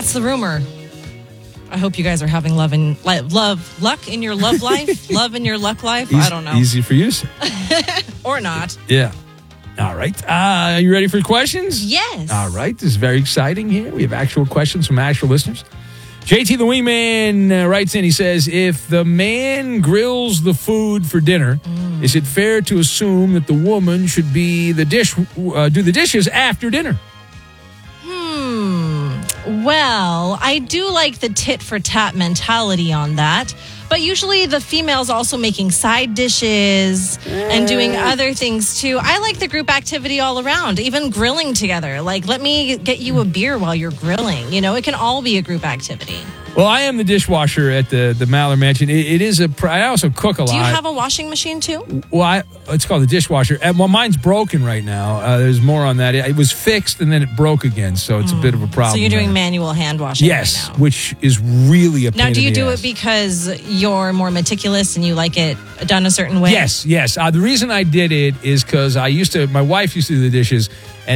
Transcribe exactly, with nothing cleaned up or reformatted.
That's the rumor. I hope you guys are having love and li- love, luck in your love life, love in your luck life. Easy, I don't know. Easy for you to say. Or not. Yeah. All right. Uh, are you ready for questions? Yes. All right. This is very exciting here. We have actual questions from actual listeners. J T the Wingman uh, writes in. He says, if the man grills the food for dinner, mm. is it fair to assume that the woman should be the dish, uh, do the dishes after dinner? Well, I do like the tit for tat mentality on that. But usually the female's also making side dishes and doing other things too. I like the group activity all around, even grilling together. Like, let me get you a beer while you're grilling. You know, it can all be a group activity. Well, I am the dishwasher at the, the Maller Mansion. It, it is a. I also cook a lot. Do you have a washing machine too? Well, I, it's called the dishwasher. And, well, mine's broken right now. Uh, there's more on that. It, it was fixed and then it broke again, so it's mm. a bit of a problem. So you're doing there. manual hand washing yes, right now. Which is really a pain Now, do you in the do ass. it because you're more meticulous and you like it done a certain way? Yes, yes. Uh, the reason I did it is because I used to. My wife used to do the dishes.